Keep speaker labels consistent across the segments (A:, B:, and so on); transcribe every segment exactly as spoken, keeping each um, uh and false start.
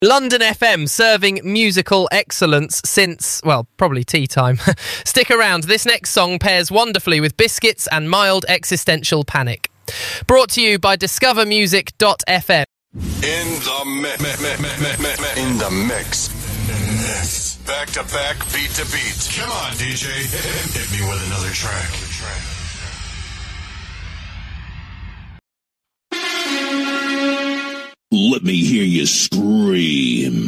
A: London F M, serving musical excellence since, well, probably tea time. Stick around, this next song pairs wonderfully with biscuits and mild existential panic. Brought to you by discover music dot f m.
B: In the mix. In the mix. Mix. Back to back, beat to beat.
C: Come on, D J. Hit me with another track.
D: Let me hear you scream.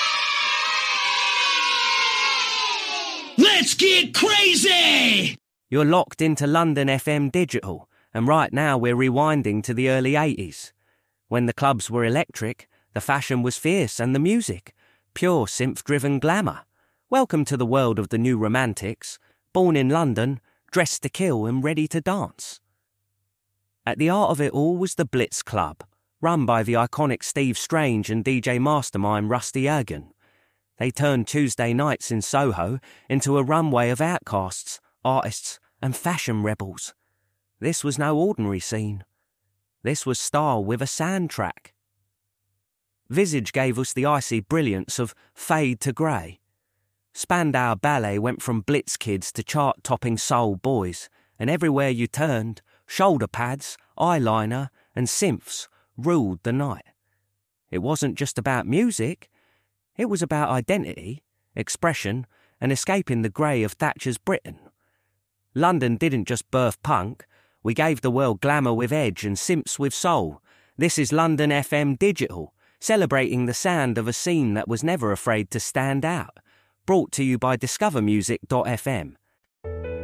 D: Let's get crazy!
E: You're locked into London F M Digital, and right now we're rewinding to the early eighties. When the clubs were electric, the fashion was fierce and the music, pure synth-driven glamour. Welcome to the world of the new romantics, born in London, dressed to kill and ready to dance. At the heart of it all was the Blitz Club, run by the iconic Steve Strange and D J mastermind Rusty Ergen. They turned Tuesday nights in Soho into a runway of outcasts, artists and fashion rebels. This was no ordinary scene. This was style with a soundtrack. Visage gave us the icy brilliance of Fade to Grey. Spandau Ballet went from Blitz kids to chart-topping soul boys, and everywhere you turned, shoulder pads, eyeliner and synths ruled the night. It wasn't just about music, it was about identity, expression and escaping the grey of Thatcher's Britain. London didn't just birth punk, we gave the world glamour with edge and synths with soul. This is London F M Digital, celebrating the sound of a scene that was never afraid to stand out. Brought to you by discover music dot f m.